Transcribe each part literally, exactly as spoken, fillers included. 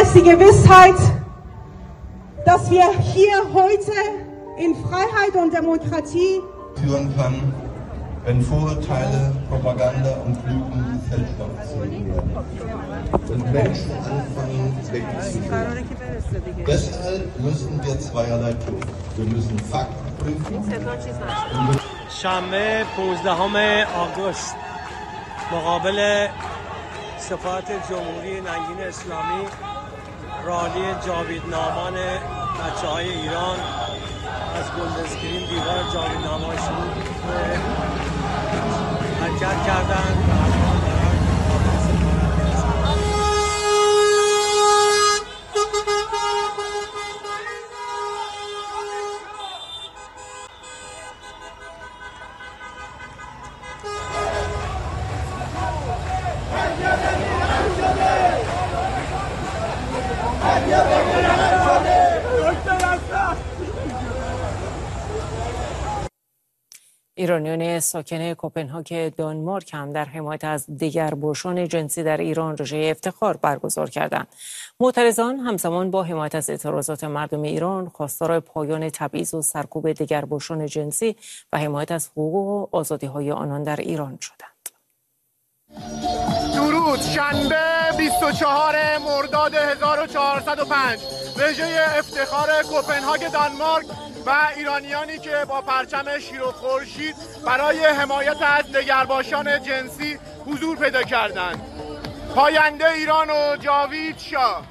einerseits die Gewissheit, dass wir hier heute in Freiheit und Demokratie führen kann, wenn Vorurteile, Propaganda und Lügen gefälscht aufgezogen werden und Menschen anfangen wegzugehen. Deshalb müssen wir zweierlei tun. Wir müssen Fakten prüfen. شنبه پانزدهم آگوست مقابل سفارت جمهوری ننگین اسلامی رالی جاویدنامان بچه های ایران از گلدسکرین دیوار جاویدنامان شروع به حرکت کردند و الان دارن مقابل سفارت می‌رسند. ایرانیان ساکن کوپنهاگ دانمارک هم در حمایت از دگرباشان جنسی در ایران رژه افتخار برگزار کردند. معترضان همزمان با حمایت از اعتراضات مردم ایران خواستار پایان تبعیض و سرکوب دگرباشان جنسی و حمایت از حقوق و آزادی‌های آنان در ایران شدند. درود. شنبه بیست و چهارم مرداد هزار و چهارصد و پنج رژه افتخار کوپنهاگ دانمارک و ایرانیانی که با پرچم شیر و خورشید برای حمایت از دگرباشان جنسی حضور پیدا کردند. پاینده ایران و جاوید شاه.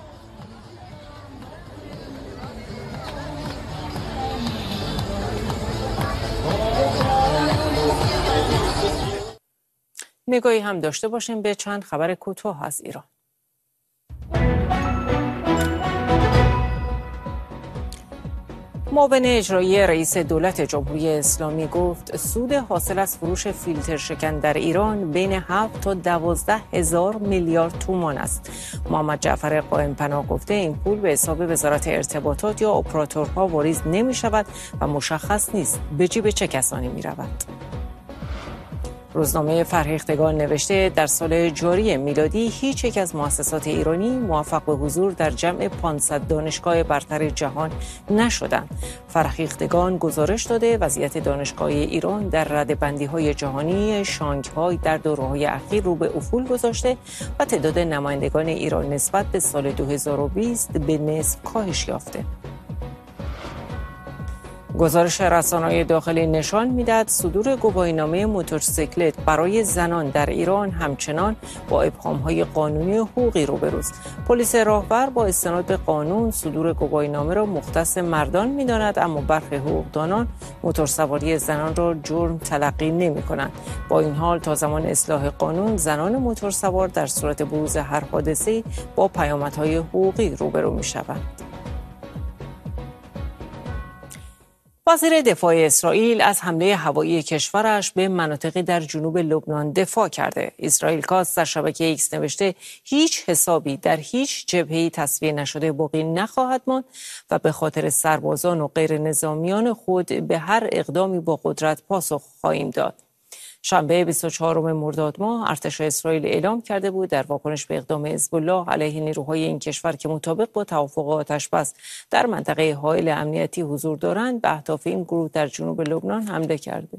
نگاهی هم داشته باشیم به چند خبر کوتاه از ایران. معاون اجرایی رئیس دولت جمهوری اسلامی گفت سود حاصل از فروش فیلتر شکن در ایران بین هفت تا دوازده هزار میلیارد تومان است. محمد جعفر قائم پناه گفته این پول به حساب وزارت ارتباطات یا اپراتورها واریز نمی شود و مشخص نیست به جیب چه کسانی می رود. روزنامه فرهیختگان نوشته در سال جاری میلادی هیچ یک از مؤسسات ایرانی موفق به حضور در جمع پانصد دانشگاه برتر جهان نشدند. فرهیختگان گزارش داده وضعیت دانشگاه ایران در رده‌بندی‌های جهانی شانگهای در دوره‌های اخیر رو به افول گذاشته و تعداد نمایندگان ایران نسبت به سال دو هزار و بیست به نصف کاهش یافته. گزارش رسانه‌های داخلی نشان می‌دهد صدور گواهینامه موتورسیکلت برای زنان در ایران همچنان با ابهام‌های قانونی و حقوقی روبروست. پلیس راهبر با استناد به قانون صدور گواهینامه را مختص مردان می‌داند، اما برخی حقوقدانان موتورسواری زنان را جرم تلقی نمی‌کنند. با این حال تا زمان اصلاح قانون زنان موتورسوار در صورت بروز هر حادثه‌ای با پیامدهای حقوقی روبرو می‌شوند. وزیر دفاع اسرائیل از حمله هوایی کشورش به مناطقی در جنوب لبنان دفاع کرده. اسرائیل کاست در شبکه ایکس نوشته هیچ حسابی در هیچ جبهه‌ای تصفیه نشده باقی نخواهد ماند و به خاطر سربازان و غیر نظامیان خود به هر اقدامی با قدرت پاسخ خواهیم داد. شنبه بیست و چهارم مرداد ماه ارتش اسرائیل اعلام کرده بود در واکنش به اقدام حزب الله علیه نیروهای این کشور که مطابق با توافق آتش‌بس در منطقه حائل امنیتی حضور دارند به اهداف این گروه در جنوب لبنان حمله کرده.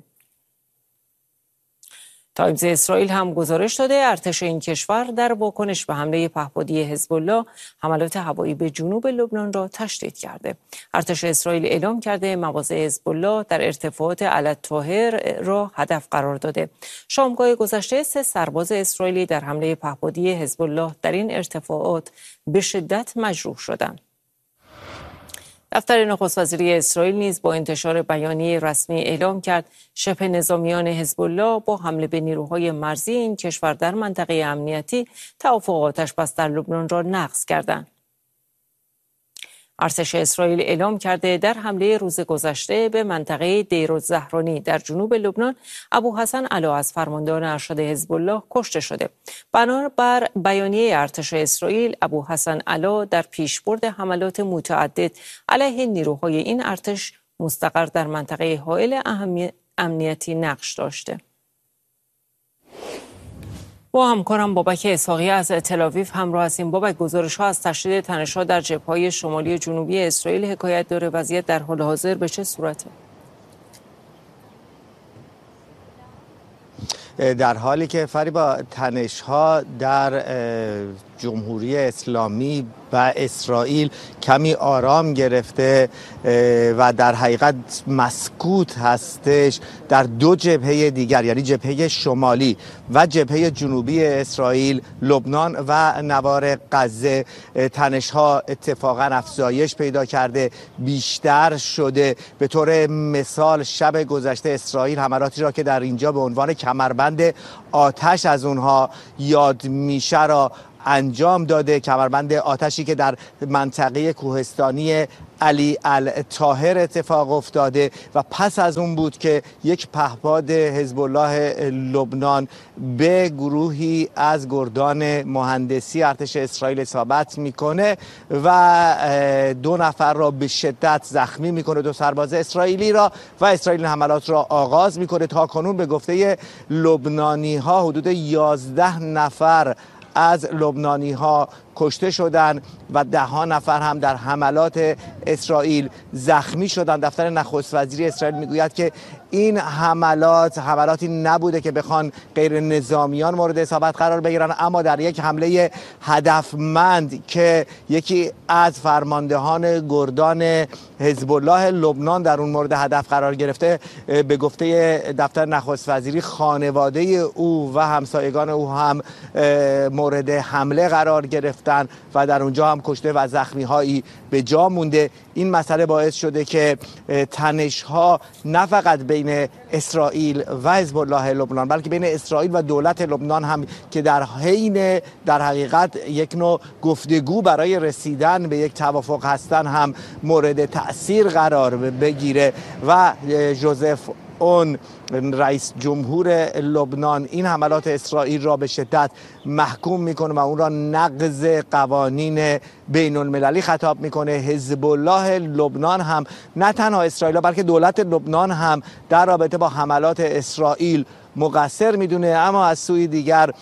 تایمز اسرائیل هم گزارش داده ارتش این کشور در واکنش به حمله پهپادی حزب الله حملات هوایی به جنوب لبنان را تشدید کرده. ارتش اسرائیل اعلام کرده مواضع حزب الله در ارتفاعات الطاهر را هدف قرار داده. شامگاه گذشته سه سرباز اسرائیلی در حمله پهپادی حزب الله در این ارتفاعات به شدت مجروح شدند. دفتر نخست وزیری اسرائیل نیز با انتشار بیانیه رسمی اعلام کرد شبه نظامیان حزب الله با حمله به نیروهای مرزی این کشور در منطقه امنیتی توافق آتش‌بس در لبنان را نقض کردند. ارتش اسرائیل اعلام کرده در حمله روز گذشته به منطقه دیرالزهرانی در جنوب لبنان ابوحسن علا از فرماندهان ارشد حزب الله کشته شده. بنابر بیانیه ارتش اسرائیل ابوحسن علا در پیشبرد حملات متعدد علیه نیروهای این ارتش مستقر در منطقه حائل امنیتی نقش داشته. با همکارم بابک اسحاقی از تل‌آویو همراه هستیم. بابک، گزارش‌ها از تشدید تنش‌ها در جبهه‌های شمالی جنوبی اسرائیل حکایت داره. وضعیت در حال حاضر به چه صورته؟ در حالی که فریبا تنش‌ها در جمهوری اسلامی و اسرائیل کمی آرام گرفته و در حقیقت مسکوت هستش، در دو جبهه دیگر، یعنی جبهه شمالی و جبهه جنوبی اسرائیل، لبنان و نوار غزه، تنش‌ها اتفاقا افزایش پیدا کرده، بیشتر شده. به طور مثال شب گذشته اسرائیل حملاتی را که در اینجا به عنوان کمربند آتش از اونها یاد میشه را انجام داده. کمربند آتشی که در منطقه کوهستانی علی الطاهر اتفاق افتاده و پس از اون بود که یک پهپاد حزب الله لبنان به گروهی از گردان مهندسی ارتش اسرائیل اصابت میکنه و دو نفر را به شدت زخمی میکنه، دو سرباز اسرائیلی را، و اسرائیل حملات را آغاز میکنه. تا کنون به گفته لبنانی ها حدود یازده نفر از لبنانی ها کشته شدند و ده ها نفر هم در حملات اسرائیل زخمی شدند. دفتر نخست وزیری اسرائیل میگوید که این حملات حملاتی نبوده که بخوان غیر نظامیان مورد اصابت قرار بگیرن، اما در یک حمله هدفمند که یکی از فرماندهان گردان حزب الله لبنان در اون مورد هدف قرار گرفته، به گفته دفتر نخست وزیری خانواده او و همسایگان او هم مورد حمله قرار گرفتن و در اونجا هم کشته و زخمی هایی به جا مونده. این مسئله باعث شده که تنش ها نه فقط بین اسرائیل و حزب الله لبنان، بلکه بین اسرائیل و دولت لبنان هم که در حین در حقیقت یک نوع گفتگو برای رسیدن به یک توافق هستن هم مورد تأثیر قرار بگیره. و ژوزف اون رئیس جمهور لبنان این حملات اسرائیل را به شدت محکوم میکنه و اون را نقض قوانین بین المللی خطاب میکنه. حزب الله لبنان هم نه تنها اسرائیل بلکه دولت لبنان هم در رابطه با حملات اسرائیل مقصر میدونه، اما از سوی دیگر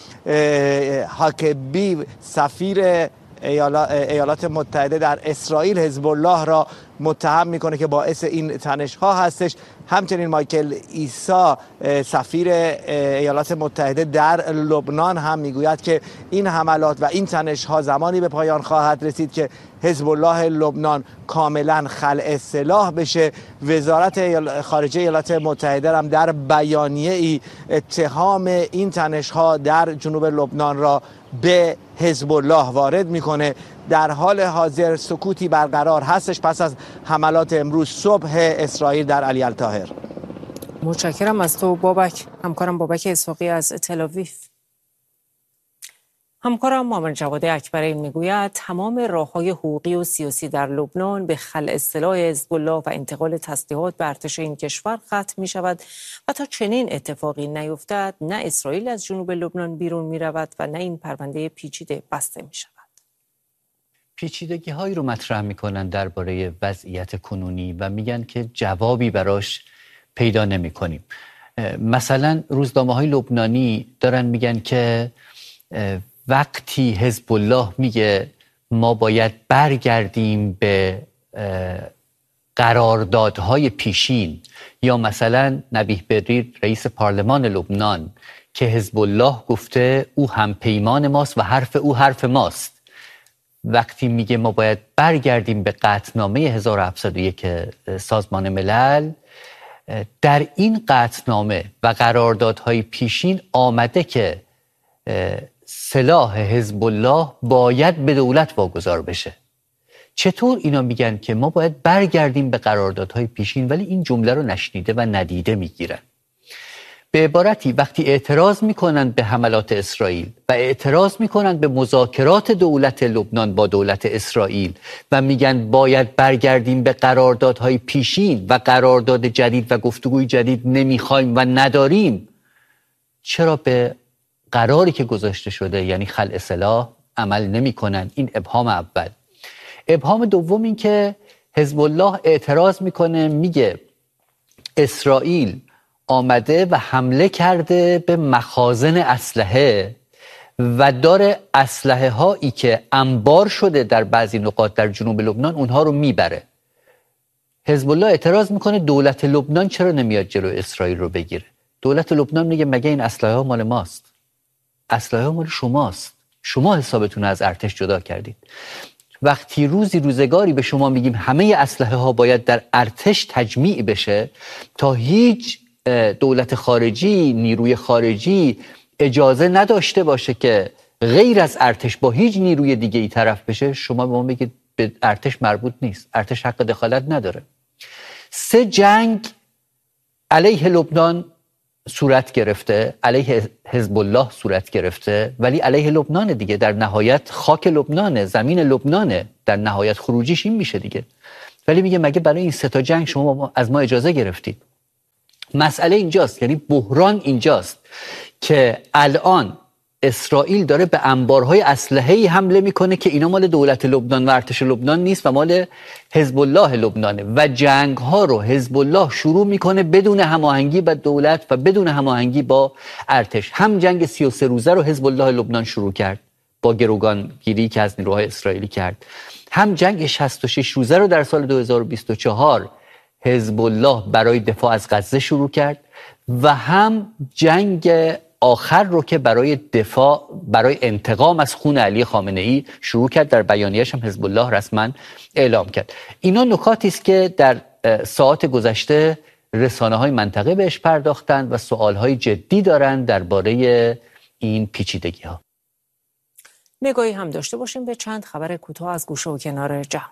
حاکبی سفیر ایالات متحده در اسرائیل حزب الله را متهم میکنه که باعث این تنش ها هستش. همچنین مایکل عیسا سفیر ایالات متحده در لبنان هم میگوید که این حملات و این تنش ها زمانی به پایان خواهد رسید که حزب الله لبنان کاملا خلع سلاح بشه. وزارت خارجه ایالات متحده هم در بیانیه ای اتهام این تنش ها در جنوب لبنان را به حزب الله وارد میکنه. در حال حاضر سکوتی برقرار هستش پس از حملات امروز صبح اسرائیل در علی الطاهر. متشکرم از تو بابک. همکارم بابک اسحاقی از تل‌آویو. همکارم مامن جواد اکبرین میگوید تمام راه‌های حقوقی و سیاسی در لبنان به خلع سلاح حزب الله و انتقال تسلیحات به ارتش این کشور ختم می شود و تا چنین اتفاقی نیفتد نه اسرائیل از جنوب لبنان بیرون می رود و نه این پرونده پیچیده بسته می شود. پیچیدگی هایی رو مطرح می کنن درباره وضعیت کنونی و میگن که جوابی براش پیدا نمی کنیم. مثلا روزنامه های لبنانی دارن میگن که وقتی حزب الله میگه ما باید برگردیم به قراردادهای پیشین، یا مثلا نبیه برری رئیس پارلمان لبنان که حزب الله گفته او هم پیمان ماست و حرف او حرف ماست، وقتی میگه ما باید برگردیم به قطعنامه هزار و هفتصد و یک سازمان ملل، در این قطعنامه و قراردادهای پیشین آمده که سلاح حزب الله باید به دولت واگذار بشه. چطور اینا میگن که ما باید برگردیم به قراردادهای پیشین ولی این جمله رو نشنیده و ندیده میگیرن؟ به عبارتی وقتی اعتراض میکنن به حملات اسرائیل و اعتراض میکنن به مذاکرات دولت لبنان با دولت اسرائیل و میگن باید برگردیم به قراردادهای پیشین و قرارداد جدید و گفتگوی جدید نمیخوایم و نداریم، چرا به قراری که گذاشته شده یعنی خلع سلاح عمل نمی کنن؟ این ابهام اول. ابهام دوم این که حزب الله اعتراض میکنه، میگه اسرائیل آمده و حمله کرده به مخازن اسلحه و داره اسلحه هایی که انبار شده در بعضی نقاط در جنوب لبنان اونها رو میبره. حزب الله اعتراض میکنه دولت لبنان چرا نمیاد جلو اسرائیل رو بگیره؟ دولت لبنان میگه مگه این اسلحه ها مال ماست؟ اسلحه ها مال شماست. شما حسابتون از ارتش جدا کردید. وقتی روزی روزگاری به شما میگیم همه اسلحه ها باید در ارتش تجمیع بشه تا هیچ دولت خارجی، نیروی خارجی اجازه نداشته باشه که غیر از ارتش با هیچ نیروی دیگه ای طرف بشه، شما به ما بگید به ارتش مربوط نیست، ارتش حق دخالت نداره. سه جنگ علیه لبنان صورت گرفته، علیه حزب الله صورت گرفته، ولی علیه لبنان دیگه. در نهایت خاک لبنانه، زمین لبنانه، در نهایت خروجیش این میشه دیگه. ولی میگه مگه برای این سه تا جنگ شما از ما اجازه گرفتید؟ مسئله اینجاست، یعنی بحران اینجاست که الان اسرائیل داره به انبارهای اسلحه‌ای حمله میکنه که اینا مال دولت لبنان و ارتش لبنان نیست و مال حزب الله لبنانه و جنگ ها رو حزب الله شروع میکنه بدون هماهنگی با دولت و بدون هماهنگی با ارتش. هم جنگ سی و سه روزه رو حزب الله لبنان شروع کرد با گروگان گیری که از نیروهای اسرائیلی کرد، هم جنگ شصت و شش روزه رو در سال دو هزار و بیست و چهار حزب الله برای دفاع از غزه شروع کرد و هم جنگ آخر رو که برای دفاع، برای انتقام از خون علی خامنه ای شروع کرد. در بیانیه‌اش هم حزب الله رسما اعلام کرد. اینا نکاتی است که در ساعات گذشته رسانه‌های منطقه بهش پرداختند و سوال‌های جدی دارند درباره این پیچیدگی‌ها. نگاهی هم داشته باشیم به چند خبر کوتاه از گوشه و کنار جهان.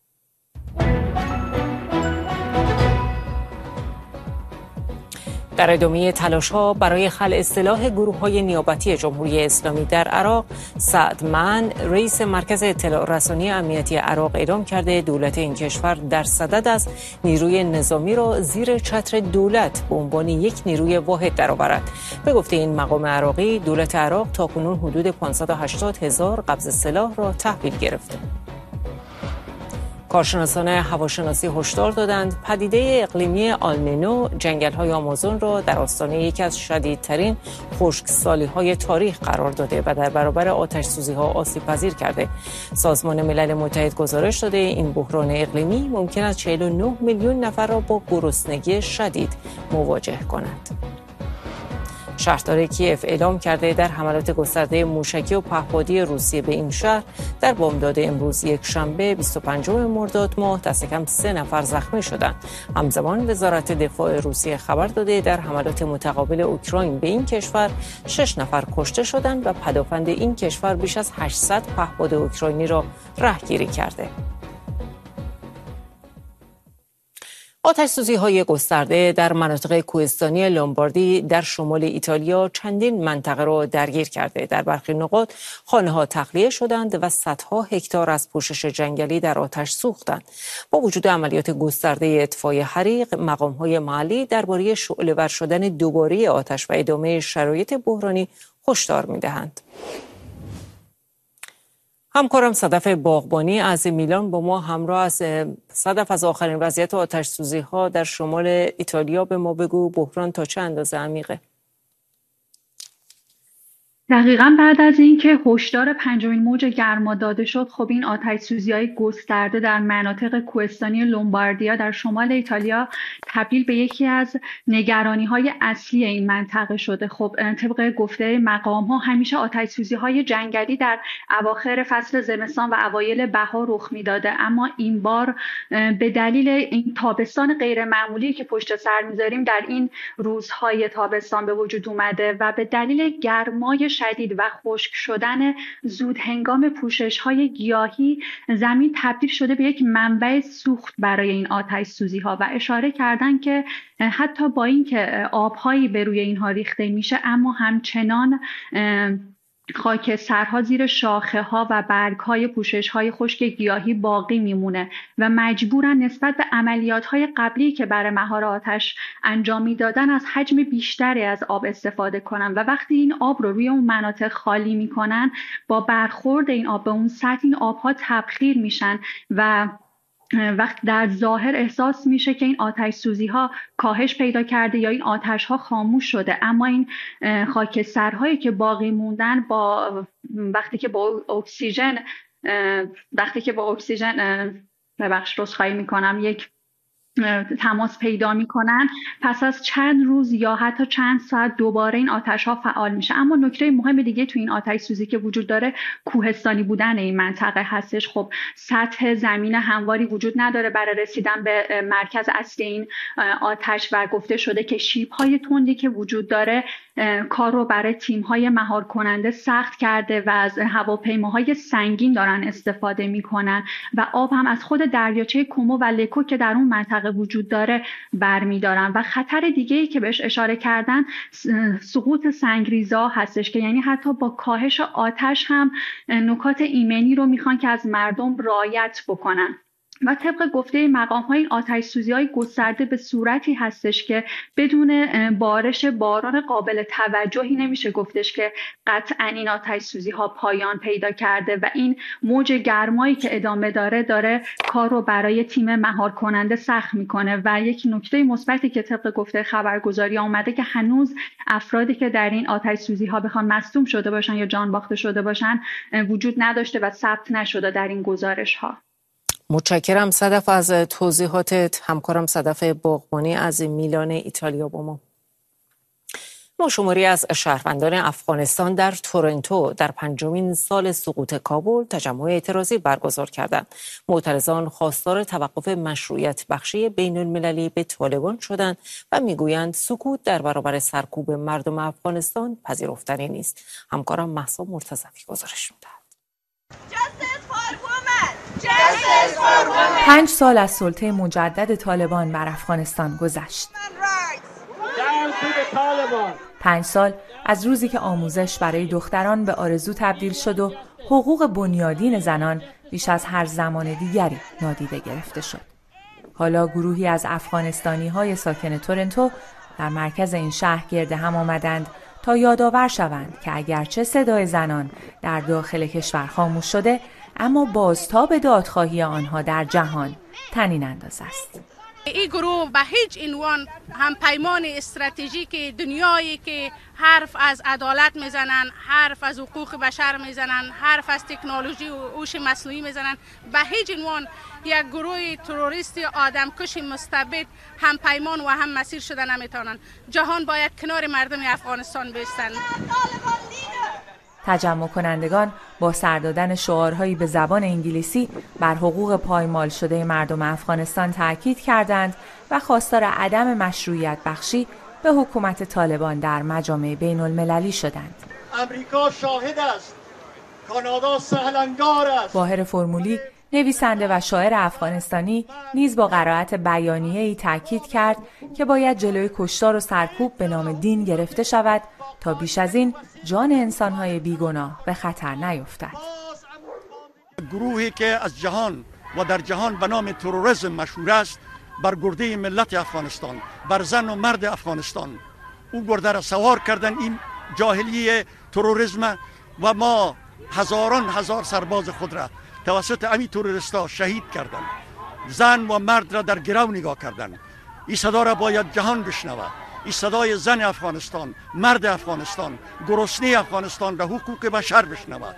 در ادامه تلاش‌ها برای خلع سلاح گروه‌های نیابتی جمهوری اسلامی در عراق، سعد معن رئیس مرکز اطلاع رسانی امنیتی عراق اعلام کرده دولت این کشور در صدد است نیروی نظامی را زیر چتر دولت به عنوان یک نیروی واحد درآورد. به گفته این مقام عراقی، دولت عراق تاکنون حدود پانصد و هشتاد هزار قبض سلاح را تحویل گرفته. کارشناسان هواشناسی هشدار دادند پدیده اقلیمی آلنینو جنگل‌های آمازون را در آستانه یکی از شدیدترین خشکسالی‌های تاریخ قرار داده و در برابر آتش‌سوزی‌ها آسیب‌پذیر کرده. سازمان ملل متحد گزارش داده این بحران اقلیمی ممکن است چهل و نه میلیون نفر را با گرسنگی شدید مواجه کند. شهردار کیف اعلام کرده در حملات گسترده موشکی و پهپادی روسیه به این شهر در بامداد امروز یک شنبه بیست و پنجم مرداد ماه دست کم سه نفر زخمی شدند. همزمان وزارت دفاع روسیه خبر داده در حملات متقابل اوکراین به این کشور شش نفر کشته شدند و پدافند این کشور بیش از هشتصد پهپاد اوکراینی را رهگیری کرده. آتش‌سوزی‌های گسترده در مناطق کوهستانی لومباردی در شمال ایتالیا چندین منطقه را درگیر کرده. در برخی نقاط خانه‌ها تخلیه شدند و صدها هکتار از پوشش جنگلی در آتش سوختند. با وجود عملیات گسترده اطفای حریق، مقام‌های محلی درباره شعله‌ور شدن دوباره آتش و ادامه شرایط بحرانی هشدار می‌دهند. همکارم صدف باغبانی از میلان با ما همراه است. صدف، از آخرین وضعیت آتش سوزی ها در شمال ایتالیا به ما بگو، بحران تا چه اندازه عمیقه؟ دقیقاً بعد از اینکه هشدار پنجمین موج گرما داده شد، خب این آتش‌سوزی‌های گسترده در مناطق کوهستانی لومباردیا در شمال ایتالیا تبدیل به یکی از نگرانی‌های اصلی این منطقه شده. خب طبق گفته مقام‌ها همیشه آتش‌سوزی‌های جنگلی در اواخر فصل زمستان و اوایل بهار رخ می‌داده، اما این بار به دلیل این تابستان غیر معمولی که پشت سر می‌ذاریم در این روزهای تابستان به وجود اومده و به دلیل گرمای شدید و خشک شدن زود هنگام پوشش‌های گیاهی، زمین تبدیل شده به یک منبع سوخت برای این آتش سوزی‌ها و اشاره کردن که حتی با اینکه آب‌هایی به روی اینها ریخته میشه، اما همچنان خاکسترها زیر شاخه‌ها و برگ‌های پوشش‌های خشک گیاهی باقی میمونه و مجبورن نسبت به عملیات‌های قبلی که برای مهار آتش انجام میدادن از حجم بیشتری از آب استفاده کنن و وقتی این آب رو روی اون مناطق خالی میکنن، با برخورد این آب به اون سطح این آب‌ها تبخیر میشن و وقت در ظاهر احساس میشه که این آتش سوزی ها کاهش پیدا کرده یا این آتش ها خاموش شده، اما این خاکسترهایی که باقی موندن با وقتی که با اکسیژن وقتی که با اکسیژن ببخش رسخایی میکنم یک تماس پیدا میکنن، پس از چند روز یا حتی چند ساعت دوباره این آتش ها فعال میشه. اما نکته مهم دیگه تو این آتش سوزی که وجود داره کوهستانی بودن این منطقه هستش. خب سطح زمین همواری وجود نداره برای رسیدن به مرکز اصلی این آتش و گفته شده که شیب های تندی که وجود داره کار رو برای تیم های مهار کننده سخت کرده و از هواپیماهای سنگین دارن استفاده میکنن و آب هم از خود دریاچه کومو و لکو که در اون منطقه وجود داره برمیدارن. و خطر دیگه‌ای که بهش اشاره کردن سقوط سنگریزا هستش که یعنی حتی با کاهش آتش هم نکات ایمنی رو میخوان که از مردم رعایت بکنن. و طبق گفته مقام‌های این آتش سوزی‌های گسترده به صورتی هستش که بدون بارش باران قابل توجهی نمیشه گفتش که قطعاً این آتش سوزی‌ها پایان پیدا کرده و این موج گرمایی که ادامه داره داره کار رو برای تیم مهار کننده سخت میکنه. و یک نکته مثبتی که طبق گفته خبرگزاری آمده که هنوز افرادی که در این آتش سوزی‌ها بخوان مصدوم شده باشن یا جان باخته شده باشن وجود نداشته و ثبت نشده در این گزارش‌ها. متشکرم صدف از توضیحاتت. همکارم صدف باغبانی از میلان ایتالیا با ما. ما شماری از شهروندان افغانستان در تورنتو در پنجمین سال سقوط کابل تجمع اعتراضی برگزار کردند. معترضان خواستار توقف مشروعیت بخشی بین المللی به طالبان شدند و میگویند سکوت در برابر سرکوب مردم افغانستان پذیرفتنی نیست. همکارم مهسا مرتضوی گزارش می‌دهد. پنج سال از سلطه مجدد طالبان بر افغانستان گذشت. پنج سال از روزی که آموزش برای دختران به آرزو تبدیل شد و حقوق بنیادین زنان بیش از هر زمان دیگری نادیده گرفته شد. حالا گروهی از افغانستانی‌های ساکن تورنتو در مرکز این شهر گرد هم آمدند تا یادآور شوند که اگرچه صدای زنان در داخل کشور خاموش شده، اما بازتاب دادخواهی آنها در جهان طنین انداز است. این گروه به هیچ عنوان هم پیمان استراتژیک دنیایی که حرف از عدالت میزنن، حرف از حقوق بشر میزنن، حرف از تکنولوژی و هوش مصنوعی میزنن، به هیچ عنوان یک گروه تروریستی آدمکش مستبد هم پیمان و هم مسیر شده نمیتونن. جهان باید کنار مردم افغانستان بایستند. تجمع کنندگان با سر دادن شعارهایی به زبان انگلیسی بر حقوق پایمال شده مردم افغانستان تاکید کردند و خواستار عدم مشروعیت بخشی به حکومت طالبان در مجامع بین المللی شدند. امریکا شاهد است، کانادا سهلنگار است. باهر فرمولی نویسنده و شاعر افغانستانی نیز با قرائت بیانیه‌ای تاکید کرد که باید جلوی کشتار و سرکوب به نام دین گرفته شود تا بیش از این جان انسان‌های بیگناه به خطر نیفتد. گروهی که از جهان و در جهان به نام تروریسم مشهور است بر گرده ملت افغانستان، بر زن و مرد افغانستان، او گرده را سوار کردن این جاهلی تروریسم و ما هزاران هزار سرباز خود را توسط امی تروریستا شهید کردند. زن و مرد را در گرو نگاه کردند. این صدا را باید جهان بشنود. این صدای زن افغانستان، مرد افغانستان، گرسنه افغانستان و حقوق بشر بشنود.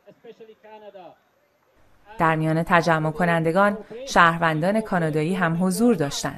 در میان تجمع کنندگان شهروندان کانادایی هم حضور داشتند.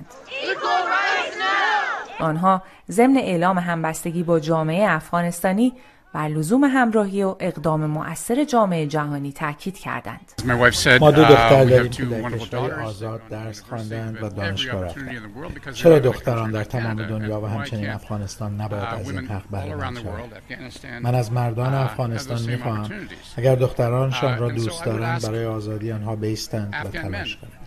آنها ضمن اعلام همبستگی با جامعه افغانستانی بر لزوم همراهی و اقدام مؤثر جامعه جهانی تاکید کردند. ما دو دختر داریم که در کشور آزاد درس خواندند و دانشگاه رفتند. چرا دختران در تمام دنیا و همچنین افغانستان نباید از این حق بهره مند شوند؟ من از مردان افغانستان می‌خواهم اگر دخترانشان را دوست دارند برای آزادی آنها بایستند و تلاش کنند.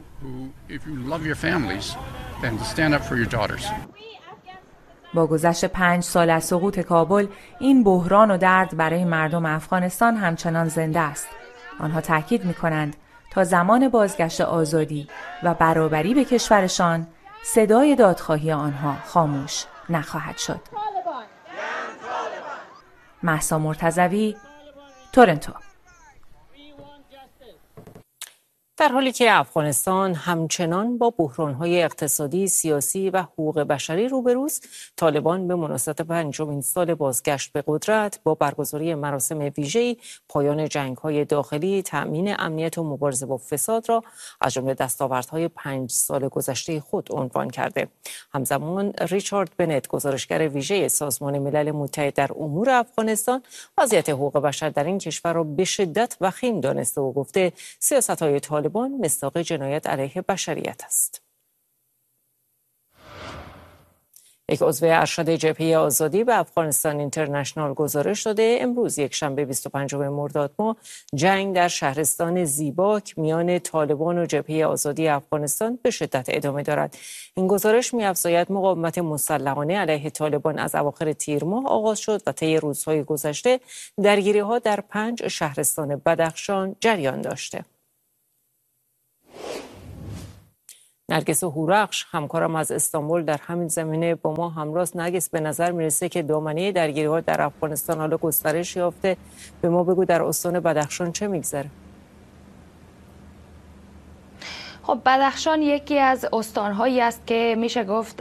با گذشت پنج سال از سقوط کابل، این بحران و درد برای مردم افغانستان همچنان زنده است. آنها تاکید می‌کنند تا زمان بازگشت آزادی و برابری به کشورشان، صدای دادخواهی آنها خاموش نخواهد شد. مهسا مرتضوی، تورنتو. در حالی که افغانستان همچنان با بحران‌های اقتصادی، سیاسی و حقوق بشری روبروست، طالبان به مناسبت پنجمین سال بازگشت به قدرت با برگزاری مراسم ویژه‌ای پایان جنگ‌های داخلی، تأمین امنیت و مبارزه با فساد را از جمله دستاوردهای پنج سال گذشته خود عنوان کرده. همزمان ریچارد بنت، گزارشگر ویژه سازمان ملل متحد در امور افغانستان، وضعیت حقوق بشر در این کشور را به شدت وخیم دانسته و گفته سیاست‌های طالبان مصداق جنایت علیه بشریت است. یک عضو ارشد جبهه آزادی به افغانستان اینترنشنال گزارش داده امروز یک شنبه بیست و پنجم مرداد ماه جنگ در شهرستان زیباک میان طالبان و جبهه آزادی افغانستان به شدت ادامه دارد. این گزارش می‌افزاید مقاومت مسلحانه علیه طالبان از اواخر تیر ماه آغاز شد و طی روزهای گذشته درگیری‌ها در پنج شهرستان بدخشان جریان داشته. نرگس هورخش همکارم از استانبول در همین زمینه با ما همراه. نرگس، به نظر میرسه که دامنه درگیری‌ها در افغانستان حالا گسترش یافته. به ما بگو در استان بدخشان چه میگذره؟ خب بدخشان یکی از استان‌هایی است که میشه گفت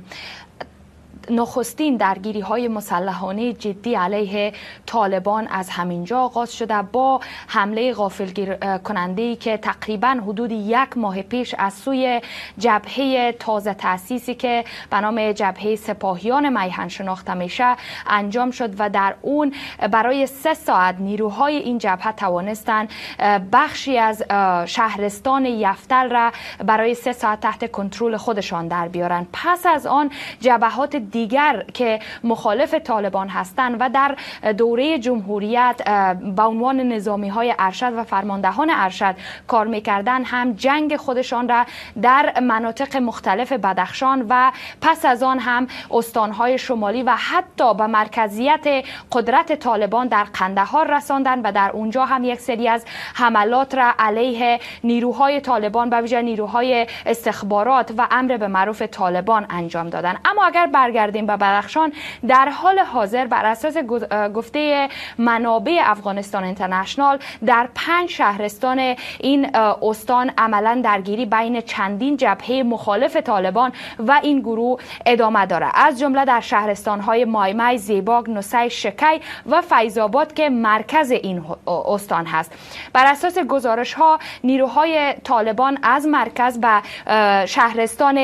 نخستین درگیری های مسلحانه جدی علیه طالبان از همینجا آغاز شده با حمله غافلگیر کننده‌ای که تقریبا حدود یک ماه پیش از سوی جبهه تازه تأسیسی که به نام جبهه سپاهیان میهن شناخته میشه انجام شد و در اون برای سه ساعت نیروهای این جبهه توانستند بخشی از شهرستان یفتل را برای سه ساعت تحت کنترل خودشان در بیارن. پس از آن جبهات دیگر که مخالف طالبان هستند و در دوره جمهوریت به عنوان نظامی های ارشد و فرماندهان ارشد کار میکردن هم جنگ خودشان را در مناطق مختلف بدخشان و پس از آن هم استانهای شمالی و حتی به مرکزیت قدرت طالبان در قندهار رساندن و در اونجا هم یک سری از حملات را علیه نیروهای طالبان به ویژه نیروهای استخبارات و امر به معروف طالبان انجام دادن. اما اگر برگردیم به بدخشان، در حال حاضر بر اساس گفته منابع افغانستان اینترنشنال در پنج شهرستان این استان عملا درگیری بین چندین جبهه مخالف طالبان و این گروه ادامه داره، از جمله در شهرستان‌های مایمای، زیباک، نوسی، شکی و فیض‌آباد که مرکز این استان هست. بر اساس گزارش‌ها نیروهای طالبان از مرکز به شهرستان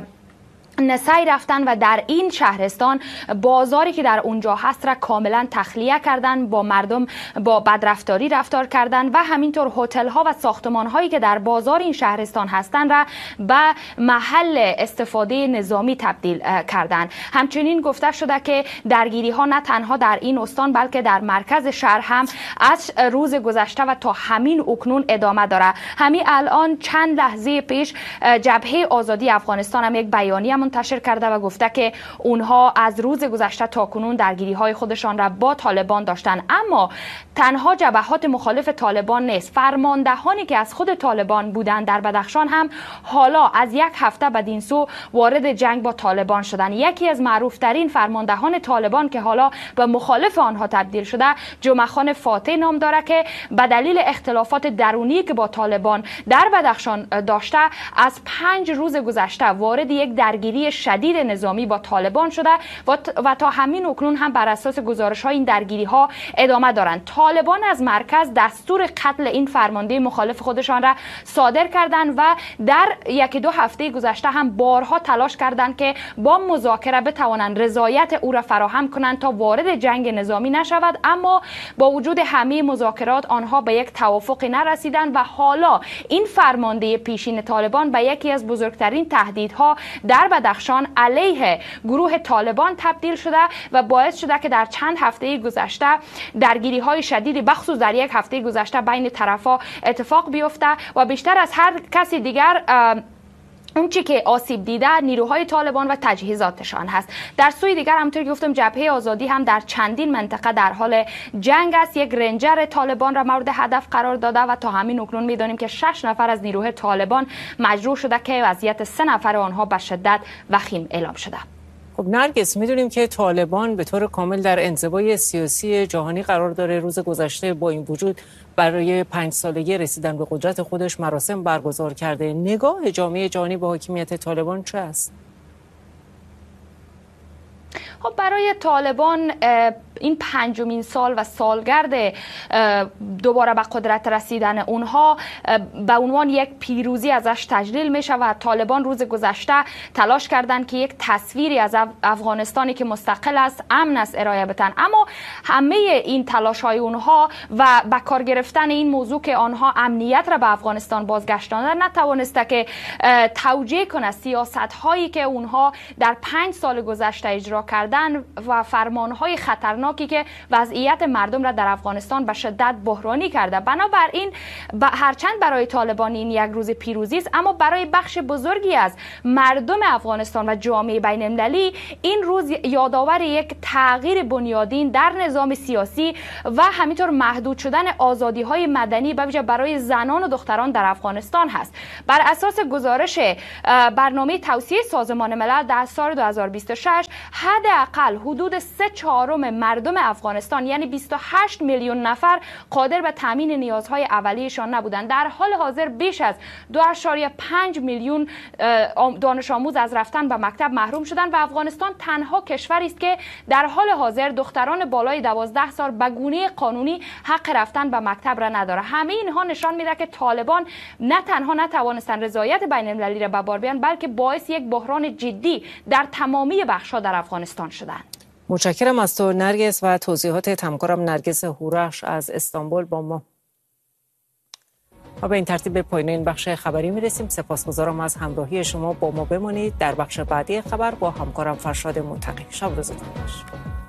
نسای رفتن و در این شهرستان بازاری که در اونجا هست را کاملا تخلیه کردن، با مردم با بدرفتاری رفتار کردن و همینطور هتل ها و ساختمان هایی که در بازار این شهرستان هستند را به محل استفاده نظامی تبدیل کردن. همچنین گفته شده که درگیری ها نه تنها در این استان بلکه در مرکز شهر هم از روز گذشته و تا همین اکنون ادامه داره. همین الان چند لحظه پیش جبهه آزادی افغانستان هم یک بیانیه منتشر کرده و گفته که اونها از روز گذشته تا کنون درگیری های خودشان را با طالبان داشتن. اما تنها جبهات مخالف طالبان نیست، فرماندهانی که از خود طالبان بودند در بدخشان هم حالا از یک هفته بدین سو وارد جنگ با طالبان شدن. یکی از معروف ترین فرماندهان طالبان که حالا به مخالف آنها تبدیل شده جمعه خان فاتح نام داره که به دلیل اختلافات درونی که با طالبان در بدخشان داشته از پنج روز گذشته وارد یک درگیری شدید نظامی با طالبان شده و, و تا همین اکنون هم بر اساس گزارش های این درگیری ها ادامه دارند. طالبان از مرکز دستور قتل این فرمانده مخالف خودشان را صادر کردند و در یکی دو هفته گذشته هم بارها تلاش کردند که با مذاکره بتوانند رضایت او را فراهم کنند تا وارد جنگ نظامی نشود، اما با وجود همه مذاکرات آنها به یک توافقی نرسیدند و حالا این فرمانده پیشین طالبان به یکی از بزرگترین تهدیدها در بدخشان علیه گروه طالبان تبدیل شده و باعث شده که در چند هفته گذشته درگیری های شدیدی بخصوص در یک هفته گذشته بین طرفا اتفاق بیفته و بیشتر از هر کسی دیگر اون چی که آسیب دیده نیروهای طالبان و تجهیزاتشان هست. در سوی دیگر همونطور که گفتم جبهه آزادی هم در چندین منطقه در حال جنگ است. یک رنجر طالبان را مورد هدف قرار داده و تا همین اکنون میدانیم که شش نفر از نیروهای طالبان مجروح شده که وضعیت سه نفر آنها به شدت وخیم اعلام شده. خب نرگس، میدونیم که طالبان به طور کامل در انزوای سیاسی جهانی قرار داره. روز گذشته با این وجود برای پنج سالگی رسیدن به قدرت خودش مراسم برگزار کرده. نگاه جامعه جهانی به حاکمیت طالبان چه است؟ خب برای طالبان این پنجمین سال و سالگرد دوباره به قدرت رسیدن اونها به عنوان یک پیروزی ازش تجلیل میشه و طالبان روز گذشته تلاش کردن که یک تصویری از افغانستانی که مستقل است، امن است ارائه بدن. اما همه این تلاش های اونها و به کار گرفتن این موضوع که آنها امنیت را به افغانستان بازگشتاندن نتوانسته که توجیه کنه سیاست هایی که اونها در پنج سال گذشته اجرا کردن و فرمان های خطرناک که وضعیت مردم را در افغانستان به شدت بحرانی کرده. بنابراین هرچند برای طالبان این یک روز پیروزی است، اما برای بخش بزرگی از مردم افغانستان و جامعه بین المللی این روز یادآور یک تغییر بنیادین در نظام سیاسی و همینطور محدود شدن آزادی های مدنی به ویژه برای زنان و دختران در افغانستان هست. بر اساس گزارش برنامه توسعه سازمان ملل در سال دو هزار و بیست و شش حداقل حدود سه چهارم مردم افغانستان یعنی بیست و هشت میلیون نفر قادر به تامین نیازهای اولیه‌شان نبودند. در حال حاضر بیش از دو ممیز پنج میلیون دانش آموز از رفتن به مکتب محروم شدند و افغانستان تنها کشوری است که در حال حاضر دختران بالای دوازده سال به گونه قانونی حق رفتن به مکتب را نداره. همه اینها نشان میده که طالبان نه تنها نتوانستند رضایت بین المللی را به بار بیارند، بلکه باعث یک بحران جدی در تمامی بخش‌ها در افغانستان شدند. متشکرم از تو نرگس و توضیحات همکارم نرگس هورخش از استانبول با ما. و به این ترتیب به پایان این بخش خبری میرسیم. سپاسگزارم از همراهی شما. با ما بمانید. در بخش بعدی خبر با همکارم فرشاد منتقی. شب روزتون خوش.